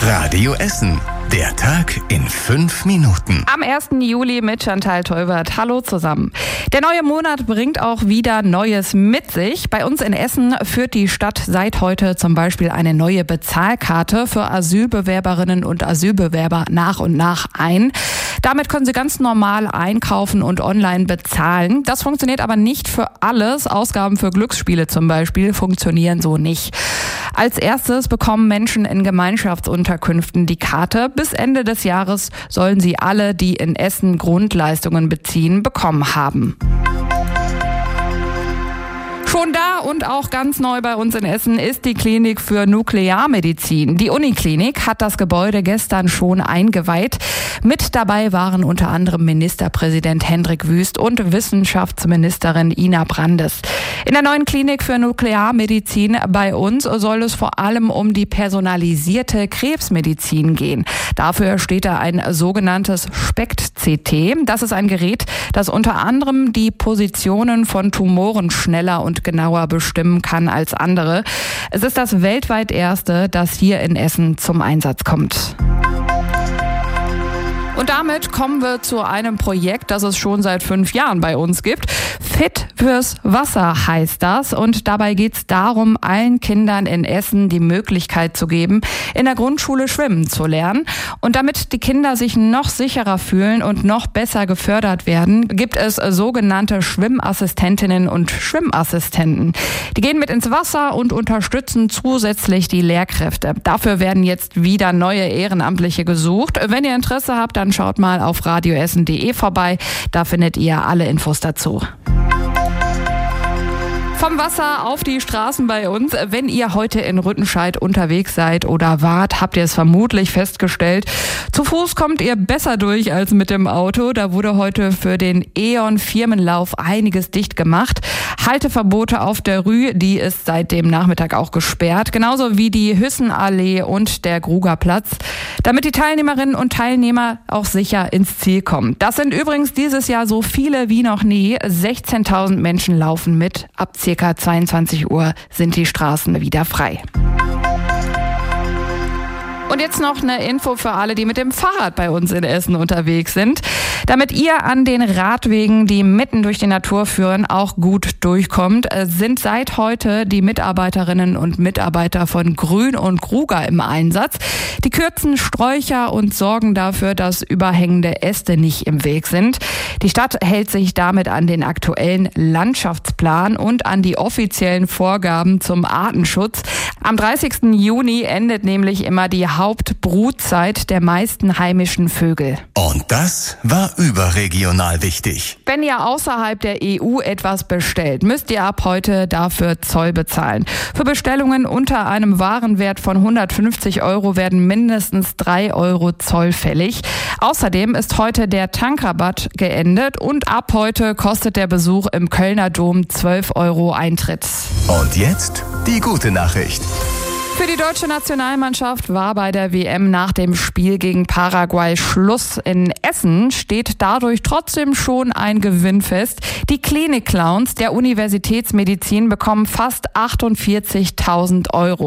Radio Essen. Der Tag in 5 Minuten. Am 1. Juli mit Chantal Teubert. Hallo zusammen. Der neue Monat bringt auch wieder Neues mit sich. Bei uns in Essen führt die Stadt seit heute zum Beispiel eine neue Bezahlkarte für Asylbewerberinnen und Asylbewerber nach und nach ein. Damit können sie ganz normal einkaufen und online bezahlen. Das funktioniert aber nicht für alles. Ausgaben für Glücksspiele zum Beispiel funktionieren so nicht. Als erstes bekommen Menschen in Gemeinschaftsunterkünften die Karte. Bis Ende des Jahres sollen sie alle, die in Essen Grundleistungen beziehen, bekommen haben. Schon da und auch ganz neu bei uns in Essen ist die Klinik für Nuklearmedizin. Die Uniklinik hat das Gebäude gestern schon eingeweiht. Mit dabei waren unter anderem Ministerpräsident Hendrik Wüst und Wissenschaftsministerin Ina Brandes. In der neuen Klinik für Nuklearmedizin bei uns soll es vor allem um die personalisierte Krebsmedizin gehen. Dafür steht da ein sogenanntes SPECT-CT. Das ist ein Gerät, das unter anderem die Positionen von Tumoren schneller und genauer bestimmen kann als andere. Es ist das weltweit erste, das hier in Essen zum Einsatz kommt. Und damit kommen wir zu einem Projekt, das es schon seit 5 Jahren bei uns gibt. Fit fürs Wasser heißt das. Und dabei geht es darum, allen Kindern in Essen die Möglichkeit zu geben, in der Grundschule schwimmen zu lernen. Und damit die Kinder sich noch sicherer fühlen und noch besser gefördert werden, gibt es sogenannte Schwimmassistentinnen und Schwimmassistenten. Die gehen mit ins Wasser und unterstützen zusätzlich die Lehrkräfte. Dafür werden jetzt wieder neue Ehrenamtliche gesucht. Wenn ihr Interesse habt, dann schaut mal auf radioessen.de vorbei. Da findet ihr alle Infos dazu. Vom Wasser auf die Straßen bei uns. Wenn ihr heute in Rüttenscheid unterwegs seid oder wart, habt ihr es vermutlich festgestellt. Zu Fuß kommt ihr besser durch als mit dem Auto. Da wurde heute für den E.ON-Firmenlauf einiges dicht gemacht. Halteverbote auf der Rü, die ist seit dem Nachmittag auch gesperrt. Genauso wie die Hüssenallee und der Grugerplatz. Damit die Teilnehmerinnen und Teilnehmer auch sicher ins Ziel kommen. Das sind übrigens dieses Jahr so viele wie noch nie. 16.000 Menschen laufen mit. Ab ca. 22 Uhr sind die Straßen wieder frei. Und jetzt noch eine Info für alle, die mit dem Fahrrad bei uns in Essen unterwegs sind. Damit ihr an den Radwegen, die mitten durch die Natur führen, auch gut durchkommt, sind seit heute die Mitarbeiterinnen und Mitarbeiter von Grün und Gruger im Einsatz. Die kürzen Sträucher und sorgen dafür, dass überhängende Äste nicht im Weg sind. Die Stadt hält sich damit an den aktuellen Landschaftsplan und an die offiziellen Vorgaben zum Artenschutz. Am 30. Juni endet nämlich immer die Hauptbrutzeit der meisten heimischen Vögel. Und das war überregional wichtig. Wenn ihr außerhalb der EU etwas bestellt, müsst ihr ab heute dafür Zoll bezahlen. Für Bestellungen unter einem Warenwert von 150 € werden mindestens 3 € Zoll fällig. Außerdem ist heute der Tankrabatt geendet und ab heute kostet der Besuch im Kölner Dom 12 € Eintritt. Und jetzt die gute Nachricht. Für die deutsche Nationalmannschaft war bei der WM nach dem Spiel gegen Paraguay Schluss. In Essen steht dadurch trotzdem schon ein Gewinn fest. Die Klinik-Clowns der Universitätsmedizin bekommen fast 48.000 €.